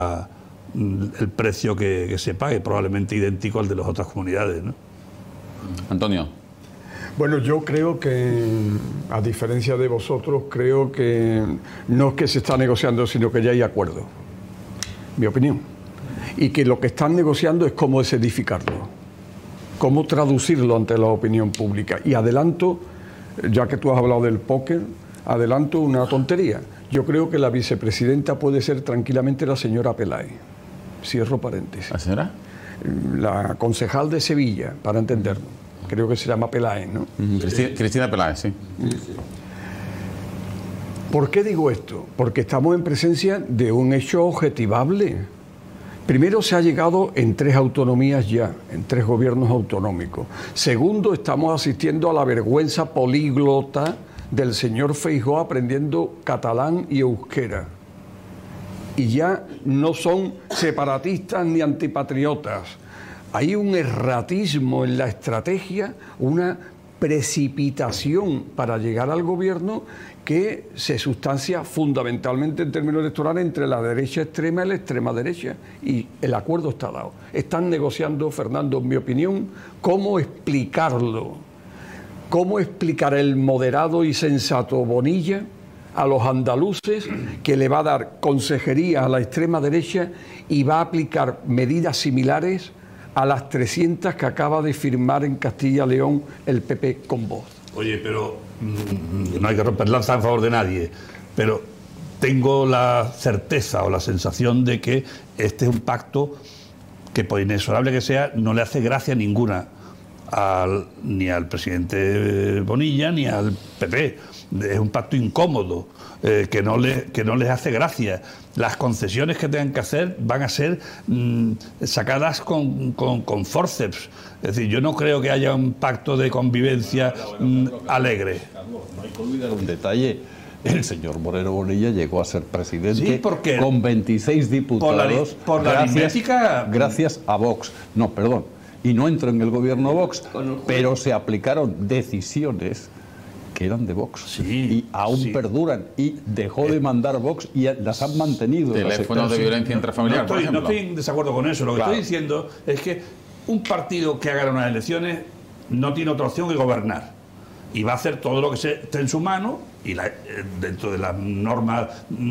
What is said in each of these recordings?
el precio que se pague, probablemente idéntico al de las otras comunidades, ¿no? Antonio. Bueno, yo creo que, a diferencia de vosotros, creo que no es que se está negociando, sino que ya hay acuerdo. Mi opinión. Y que lo que están negociando es cómo edificarlo, cómo traducirlo ante la opinión pública. Y adelanto, ya que tú has hablado del póker, adelanto una tontería. Yo creo que la vicepresidenta puede ser tranquilamente la señora Peláez. Cierro paréntesis. ¿La señora? La concejal de Sevilla, para entenderlo. Creo que se llama Peláez, ¿no? Cristina Peláez, sí. ¿Por qué digo esto? Porque estamos en presencia de un hecho objetivable. Primero, se ha llegado en 3 autonomías ya, en 3 gobiernos autonómicos. Segundo, estamos asistiendo a la vergüenza políglota del señor Feijóo aprendiendo catalán y euskera. Y ya no son separatistas ni antipatriotas. Hay un erratismo en la estrategia, una precipitación para llegar al gobierno que se sustancia fundamentalmente en términos electorales entre la derecha extrema y la extrema derecha. Y el acuerdo está dado. Están negociando, Fernando, en mi opinión, cómo explicarlo. ¿Cómo explicar el moderado y sensato Bonilla a los andaluces, que le va a dar consejería a la extrema derecha y va a aplicar medidas similares a las 300 que acaba de firmar en Castilla y León el PP con Vox? Oye, pero no hay que romper lanza en favor de nadie, pero tengo la certeza o la sensación de que este es un pacto que, por inexorable que sea, no le hace gracia ninguna ni al presidente Bonilla ni al PP. Es un pacto incómodo, que no les hace gracia. Las concesiones que tengan que hacer van a ser sacadas con forceps. Es decir, yo no creo que haya un pacto de convivencia alegre. No hay que olvidar un detalle. El señor Moreno Bonilla llegó a ser presidente, sí, porque con 26 diputados por la aritmética, gracias a Vox. No, perdón. Y no entró en el gobierno Vox, pero se aplicaron decisiones que eran de Vox, sí, y aún perduran, y dejó de mandar Vox y las han mantenido. Teléfonos de violencia intrafamiliar, por ejemplo. No estoy en desacuerdo con eso. Lo que estoy diciendo es que un partido que haga unas elecciones no tiene otra opción que gobernar, y va a hacer todo lo que esté en su mano y dentro de las normas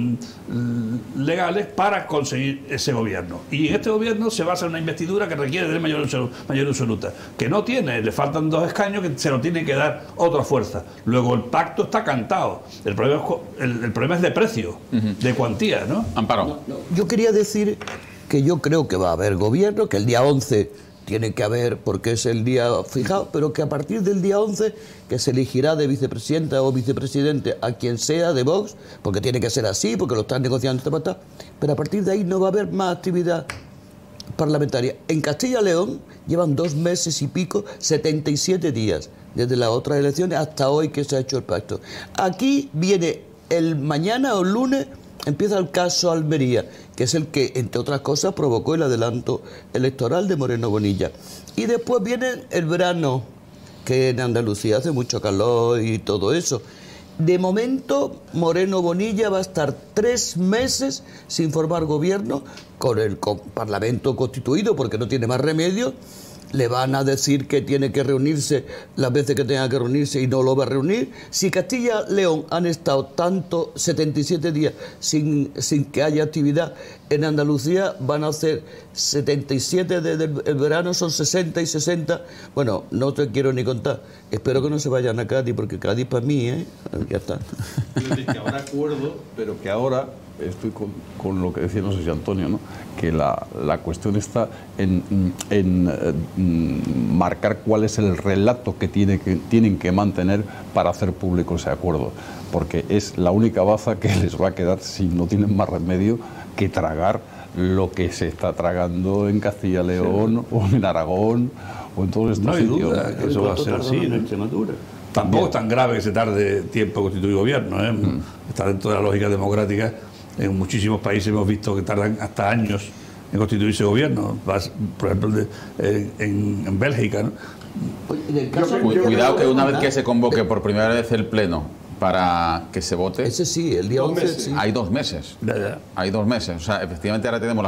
legales para conseguir ese gobierno. Y en este gobierno se basa en una investidura que requiere de mayoría absoluta, que no tiene, le faltan 2 escaños que se lo tiene que dar otra fuerza. Luego el pacto está cantado. El problema es de precio, de cuantía, ¿no? Amparo. Yo quería decir que yo creo que va a haber gobierno, que el día 11 tiene que haber, porque es el día fijado, pero que a partir del día 11, que se elegirá de vicepresidenta o vicepresidente a quien sea de Vox, porque tiene que ser así, porque lo están negociando, pero a partir de ahí no va a haber más actividad parlamentaria. En Castilla y León llevan 2 meses y pico, 77 días, desde las otras elecciones hasta hoy que se ha hecho el pacto. Aquí viene el mañana o el lunes, empieza el caso Almería, que es el que, entre otras cosas, provocó el adelanto electoral de Moreno Bonilla. Y después viene el verano, que en Andalucía hace mucho calor y todo eso. De momento, Moreno Bonilla va a estar 3 meses sin formar gobierno, con el Parlamento constituido, porque no tiene más remedio. Le van a decir que tiene que reunirse las veces que tenga que reunirse y no lo va a reunir. Si Castilla y León han estado 77 días sin que haya actividad, en Andalucía van a hacer 77 desde el verano, son 60 y 60. Bueno, no te quiero ni contar. Espero que no se vayan a Cádiz, porque Cádiz para mí, ya está. Que habrá acuerdo, pero que ahora estoy con lo que decía, no sé si Antonio, ¿no? Que la cuestión está en marcar cuál es el relato que tienen que mantener para hacer público ese acuerdo, porque es la única baza que les va a quedar, si no tienen más remedio que tragar lo que se está tragando en Castilla y León, o en Aragón, o en todos estos sitios. No hay duda que eso va a ser así en Extremadura. Tampoco es tan grave que se tarde tiempo en constituir gobierno, está dentro de la lógica democrática. En muchísimos países hemos visto que tardan hasta años en constituirse gobierno. Por ejemplo, en Bélgica, ¿no? Cuidado que una vez que se convoque por primera vez el Pleno para que se vote... Ese sí, el día 11 sí. Hay 2 meses. Hay 2 meses. O sea, efectivamente ahora tenemos la